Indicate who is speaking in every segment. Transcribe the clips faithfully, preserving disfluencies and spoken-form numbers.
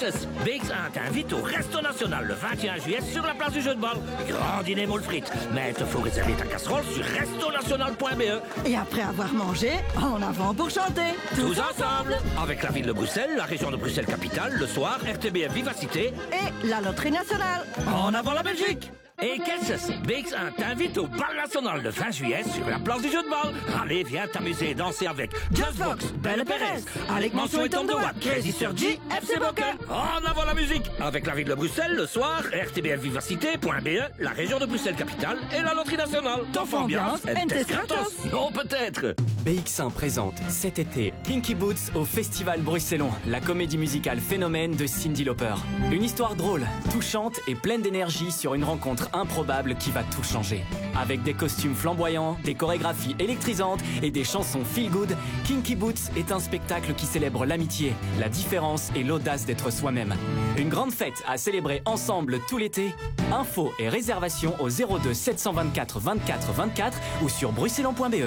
Speaker 1: S, B X un t'invite au Resto National le vingt et un juillet sur la place du Jeu de Bol. Grand dîner moule frites. Mais il te faut réserver ta casserole sur resto national point b e.
Speaker 2: Et après avoir mangé, en avant pour chanter.
Speaker 1: Tous ensemble. Avec la ville de Bruxelles, la région de Bruxelles-Capitale, le soir, R T B F Vivacité.
Speaker 2: Et la loterie nationale.
Speaker 1: En avant la Belgique. Et qu'est-ce que c'est? B X un t'invite au bal national le vingt juillet sur la place du Jeu de Bol. Allez, viens t'amuser et danser avec Just Fox, Belle Perez, Alec Manson et Tom de Watt, Crazy Sir G, F C Boca. En avant la musique. Avec la ville de Bruxelles, le soir, R T B F Vivacité point b e, la région de Bruxelles-Capitale et la loterie nationale. T'offres ambiance, entes gratos. Non, peut-être.
Speaker 3: B X un présente cet été Kinky Boots au Festival Bruxellon, la comédie musicale phénomène de Cyndi Lauper. Une histoire drôle, touchante et pleine d'énergie sur une rencontre improbable qui va tout changer. Avec des costumes flamboyants, des chorégraphies électrisantes et des chansons feel good, Kinky Boots est un spectacle qui célèbre l'amitié, la différence et l'audace d'être soi-même. Une grande fête à célébrer ensemble tout l'été. Infos et réservations au zéro deux sept cent vingt-quatre vingt-quatre vingt-quatre ou sur bruxellon point b e.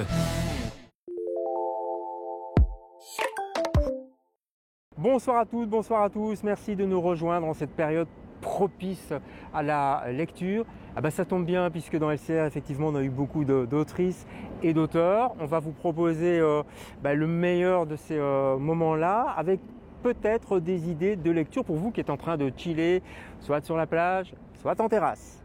Speaker 4: Bonsoir à toutes, bonsoir à tous, merci de nous rejoindre en cette période propice à la lecture. Ah ben ça tombe bien puisque dans L C R effectivement on a eu beaucoup d'autrices et d'auteurs. On va vous proposer euh, ben, le meilleur de ces euh, moments-là avec peut-être des idées de lecture pour vous qui êtes en train de chiller, soit sur la plage, soit en terrasse.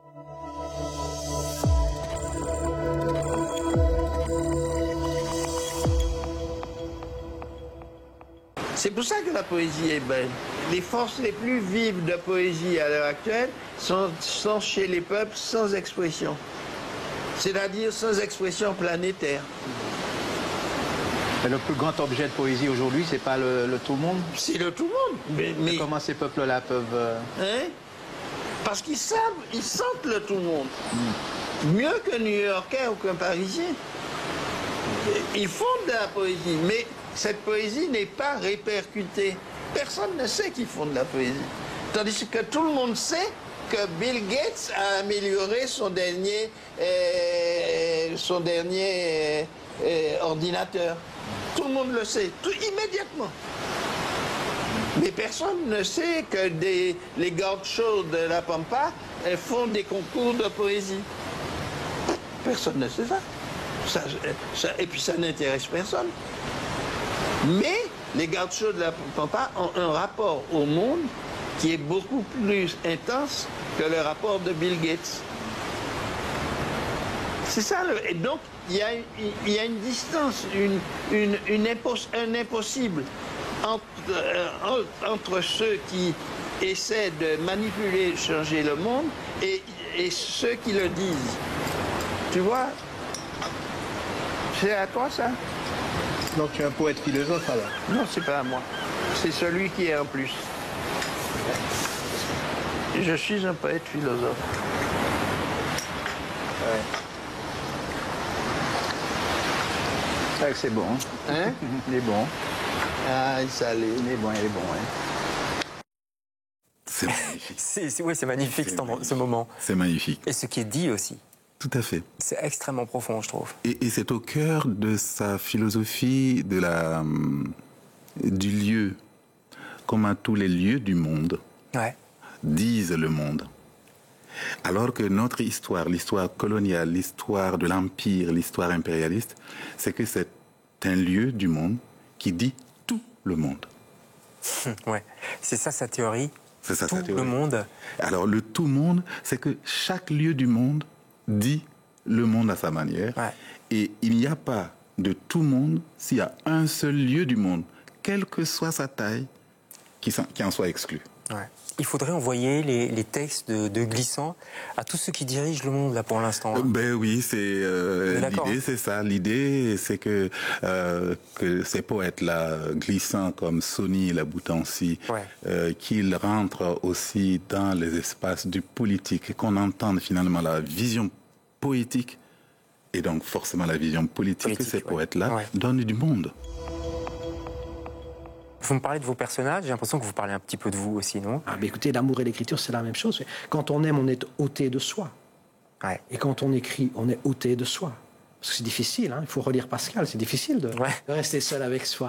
Speaker 5: C'est pour ça que la poésie est belle. Les forces les plus vives de poésie à l'heure actuelle sont, sont chez les peuples sans expression. C'est-à-dire sans expression planétaire.
Speaker 6: Mais le plus grand objet de poésie aujourd'hui, c'est pas le, le tout le monde?
Speaker 5: C'est le tout le monde. Mais, mais...
Speaker 6: comment ces peuples-là peuvent... Euh...
Speaker 5: Hein? Parce qu'ils savent, ils sentent le tout le monde. Mm. Mieux qu'un New-Yorkais ou qu'un Parisien. Ils font de la poésie, mais cette poésie n'est pas répercutée. Personne ne sait qu'ils font de la poésie. Tandis que tout le monde sait que Bill Gates a amélioré son dernier, euh, son dernier euh, euh, ordinateur. Tout le monde le sait, tout, immédiatement. Mais personne ne sait que des, les gauchos de la Pampa euh, font des concours de poésie. Personne ne sait ça. ça, ça et puis ça n'intéresse personne. Mais les gauchos de la Pampa ont un rapport au monde qui est beaucoup plus intense que le rapport de Bill Gates. C'est ça. Le, et donc, il y a, il y a une distance, une, une, une impos, un impossible entre, euh, entre ceux qui essaient de manipuler, changer le monde et, et ceux qui le disent. Tu vois? C'est à toi, ça?
Speaker 6: Donc tu es un poète philosophe alors?
Speaker 5: Non, c'est pas à moi. C'est celui qui est en plus. Je suis un poète philosophe.
Speaker 6: Ouais. Ouais, c'est bon.
Speaker 5: Hein?
Speaker 6: Il est bon.
Speaker 5: Ah, il salé.
Speaker 6: Il est bon, il est bon, hein.
Speaker 7: C'est magnifique.
Speaker 3: c'est, oui, c'est magnifique ce,
Speaker 7: magnifique.
Speaker 3: ce moment.
Speaker 7: C'est magnifique.
Speaker 3: Et ce qui est dit aussi.
Speaker 7: Tout à fait.
Speaker 3: C'est extrêmement profond, je trouve.
Speaker 7: Et, et c'est au cœur de sa philosophie de la, du lieu, comme à tous les lieux du monde,
Speaker 3: ouais.
Speaker 7: disent le monde. Alors que notre histoire, l'histoire coloniale, l'histoire de l'empire, l'histoire impérialiste, c'est que c'est un lieu du monde qui dit tout le monde.
Speaker 3: Ouais, c'est ça sa théorie.
Speaker 7: C'est ça
Speaker 3: tout
Speaker 7: sa théorie.
Speaker 3: Le monde.
Speaker 7: Alors le tout monde, c'est que chaque lieu du monde dit le monde à sa manière.
Speaker 3: Ouais.
Speaker 7: Et il n'y a pas de tout monde s'il y a un seul lieu du monde, quelle que soit sa taille, qui, qui en soit exclu.
Speaker 3: Ouais. Il faudrait envoyer les, les textes de, de Glissant à tous ceux qui dirigent le monde là pour l'instant. Hein.
Speaker 7: Ben oui, c'est euh, l'idée, hein. C'est ça. L'idée, c'est que euh, que ces poètes-là, Glissant comme Sony la Boutancy,
Speaker 3: ouais.
Speaker 7: euh, qu'ils rentrent aussi dans les espaces du politique, et qu'on entende finalement la vision poétique et donc forcément la vision politique, politique que ces ouais. poètes-là ouais. donnent du monde.
Speaker 3: Vous me parlez de vos personnages, j'ai l'impression que vous parlez un petit peu de vous aussi, non?
Speaker 8: Ah, mais écoutez, l'amour et l'écriture, c'est la même chose. Quand on aime, on est ôté de soi.
Speaker 3: Ouais.
Speaker 8: Et quand on écrit, on est ôté de soi. Parce que c'est difficile, hein, il faut relire Pascal, c'est difficile de,
Speaker 3: ouais.
Speaker 8: de rester seul avec soi.